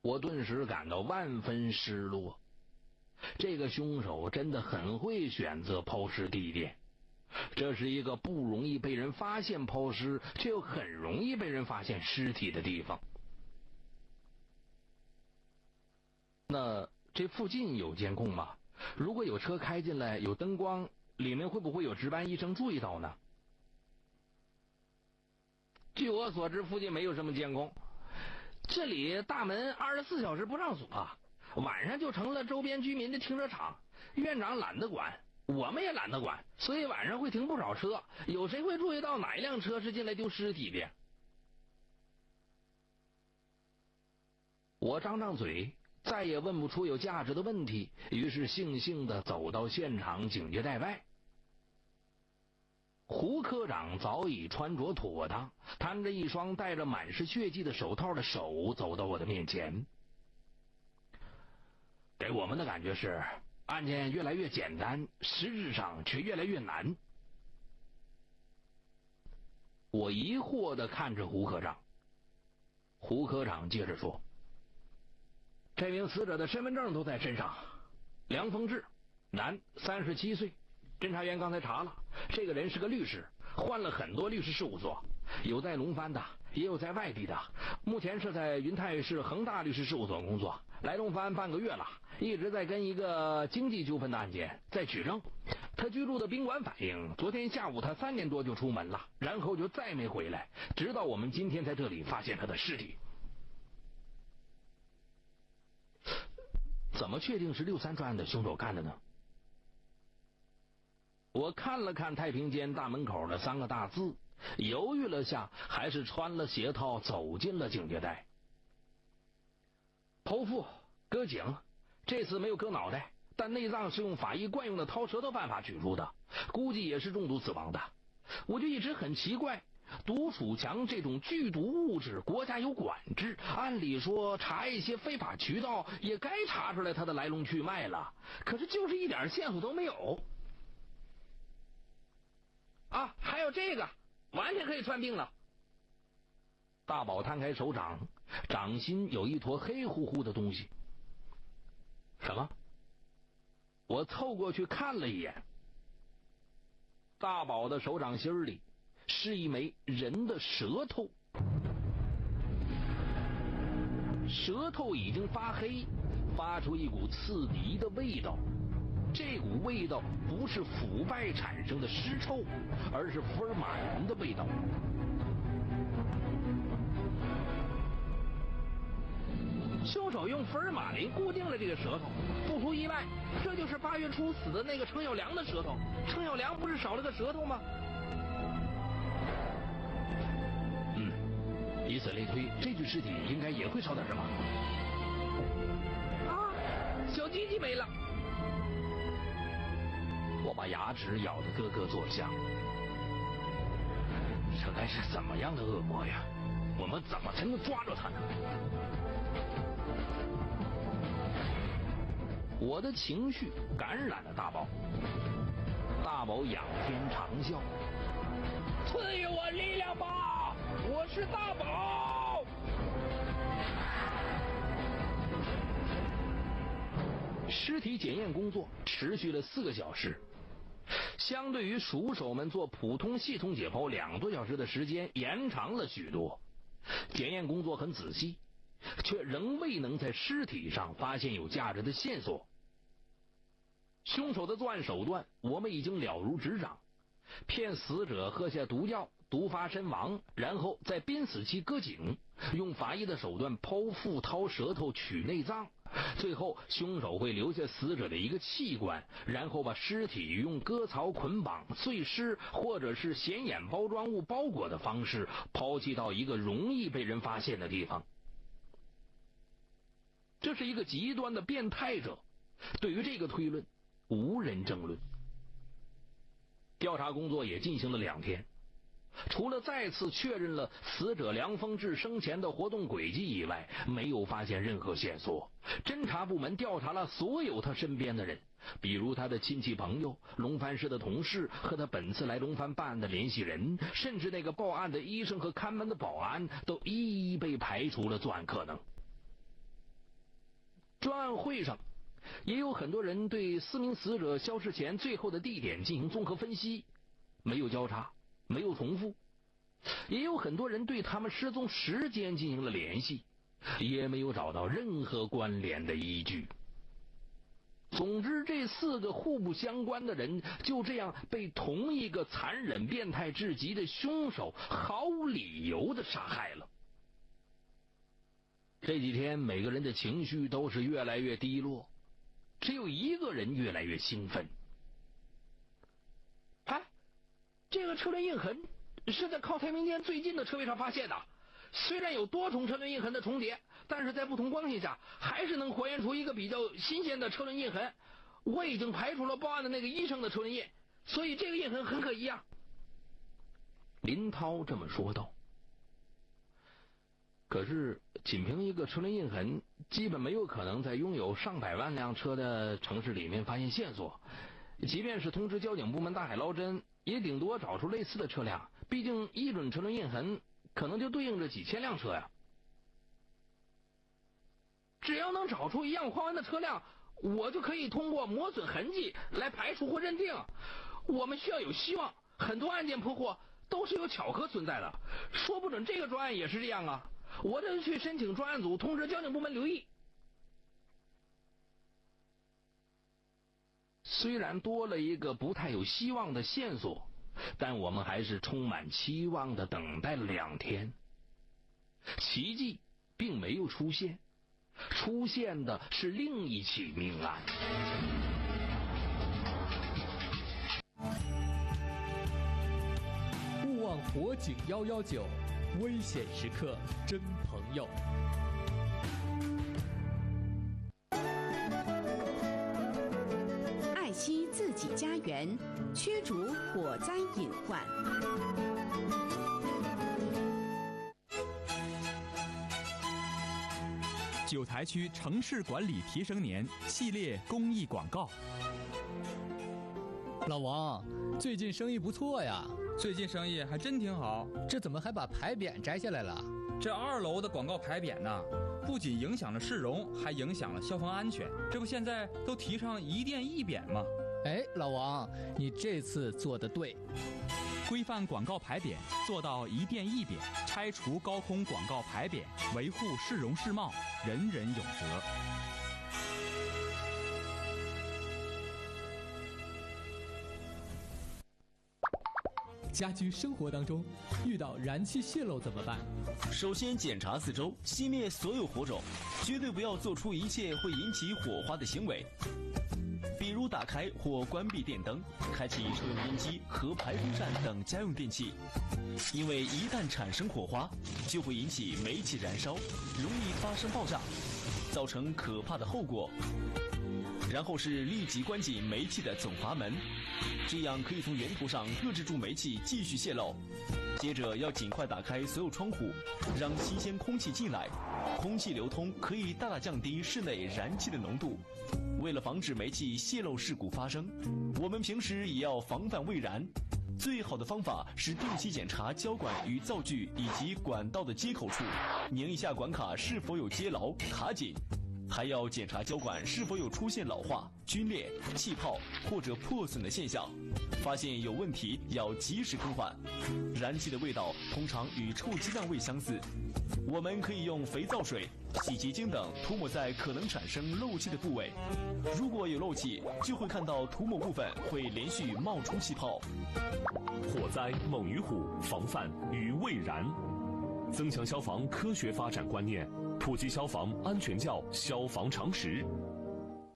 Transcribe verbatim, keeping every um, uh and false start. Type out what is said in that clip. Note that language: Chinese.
我顿时感到万分失落。这个凶手真的很会选择抛尸地点，这是一个不容易被人发现抛尸，却又很容易被人发现尸体的地方。那这附近有监控吗？如果有车开进来，有灯光，里面会不会有值班医生注意到呢？据我所知，附近没有什么监控，这里大门二十四小时不上锁，晚上就成了周边居民的停车场。院长懒得管，我们也懒得管，所以晚上会停不少车。有谁会注意到哪一辆车是进来丢尸体的？我张张嘴，再也问不出有价值的问题，于是悻悻地走到现场警戒带外。胡科长早已穿着妥当，摊着一双带着满是血迹的手套的手走到我的面前。给我们的感觉是，案件越来越简单，实质上却越来越难。我疑惑地看着胡科长。胡科长接着说，这名死者的身份证都在身上，梁丰志，男，三十七岁。侦查员刚才查了，这个人是个律师，换了很多律师事务所，有在龙番的，也有在外地的。目前是在云泰市恒大律师事务所工作，来龙番半个月了，一直在跟一个经济纠纷的案件在取证。他居住的宾馆反映，昨天下午他三点多就出门了，然后就再没回来，直到我们今天在这里发现他的尸体。怎么确定是六三专案的凶手干的呢？我看了看太平间大门口的三个大字，犹豫了下，还是穿了鞋套走进了警戒带。剖腹割颈，这次没有割脑袋，但内脏是用法医惯用的掏舌头办法取出的，估计也是中毒死亡的。我就一直很奇怪，毒鼠强这种剧毒物质国家有管制，按理说查一些非法渠道也该查出来它的来龙去脉了，可是就是一点线索都没有。啊，还有这个，完全可以串并了。大宝摊开手掌，掌心有一坨黑乎乎的东西。什么？我凑过去看了一眼，大宝的手掌心里是一枚人的舌头，舌头已经发黑，发出一股刺鼻的味道。这股味道不是腐败产生的尸臭，而是福尔马林的味道。凶手用福尔马林固定了这个舌头，不出意外，这就是八月初死的那个程耀良的舌头。程耀良不是少了个舌头吗？嗯，以此类推，这具尸体应该也会少点什么。啊，小鸡鸡没了。我把牙齿咬得咯咯作响，这该是怎么样的恶魔呀？我们怎么才能抓住他呢？我的情绪感染了大宝，大宝仰天长啸：“赐予我力量吧，我是大宝！”尸体检验工作持续了四个小时。相对于鼠手们做普通系统解剖两个多小时的时间延长了许多。检验工作很仔细，却仍未能在尸体上发现有价值的线索。凶手的作案手段我们已经了如指掌，骗死者喝下毒药毒发身亡，然后在濒死期割颈，用法医的手段剖腹掏舌头取内脏，最后凶手会留下死者的一个器官，然后把尸体用割草捆绑碎尸或者是显眼包装物包裹的方式抛弃到一个容易被人发现的地方。这是一个极端的变态者，对于这个推论无人争论。调查工作也进行了两天，除了再次确认了死者梁丰志生前的活动轨迹以外，没有发现任何线索。侦查部门调查了所有他身边的人，比如他的亲戚朋友、龙番市的同事和他本次来龙番办案的联系人，甚至那个报案的医生和看门的保安都一一被排除了作案可能。 专案会上，也有很多人对四名死者消失前最后的地点进行综合分析，没有交叉，没有重复。也有很多人对他们失踪时间进行了联系，也没有找到任何关联的依据。总之，这四个互不相关的人就这样被同一个残忍变态至极的凶手毫无理由的杀害了。这几天每个人的情绪都是越来越低落，只有一个人越来越兴奋。哎，这个车轮印痕是在靠太平间最近的车位上发现的，虽然有多重车轮印痕的重叠，但是在不同光线下还是能还原出一个比较新鲜的车轮印痕。我已经排除了报案的那个医生的车轮印，所以这个印痕很可疑啊。林涛这么说道。可是仅凭一个车轮印痕，基本没有可能在拥有上百万辆车的城市里面发现线索。即便是通知交警部门大海捞针，也顶多找出类似的车辆，毕竟一准车轮印痕可能就对应着几千辆车呀。只要能找出一样花纹的车辆，我就可以通过磨损痕迹来排除或认定。我们需要有希望，很多案件破获都是有巧合存在的，说不准这个专案也是这样啊。我得去申请专案组，通知交警部门留意。虽然多了一个不太有希望的线索，但我们还是充满期望的等待了两天。奇迹并没有出现，出现的是另一起命案。 勿忘火警一一九，危险时刻真朋友。 爱惜自己家园，驱逐火灾隐患。 九台区城市管理提升年系列公益广告。 老王，最近生意不错呀。 最近生意还真挺好。 这怎么还把牌匾摘下来了？ 这二楼的广告牌匾呢，不仅影响了市容，还影响了消防安全。这不现在都提倡一电一匾吗？ 哎，老王，你这次做得对。 规范广告牌匾，做到一电一匾，拆除高空广告牌匾，维护市容市貌，人人有责。 家居生活当中遇到燃气泄漏怎么办？ 首先检查四周，熄灭所有火种，绝对不要做出一切会引起火花的行为，比如打开或关闭电灯，开启抽油烟机和排风扇等家用电器，因为一旦产生火花，就会引起煤气燃烧，容易发生爆炸，造成可怕的后果。然后是立即关紧煤气的总阀门，这样可以从源头上遏制住煤气继续泄漏。接着要尽快打开所有窗户，让新鲜空气进来，空气流通可以大大降低室内燃气的浓度。为了防止煤气泄漏事故发生，我们平时也要防范未燃。最好的方法是定期检查胶管与灶具以及管道的接口处，拧一下管卡是否有接牢卡紧。还要检查胶管是否有出现老化、皲裂、气泡或者破损的现象，发现有问题要及时更换。燃气的味道通常与臭鸡蛋味相似，我们可以用肥皂水、洗洁精等涂抹在可能产生漏气的部位，如果有漏气，就会看到涂抹部分会连续冒出气泡。 火灾猛于虎，防范于未然。增强消防科学发展观念，普及消防安全教消防常识，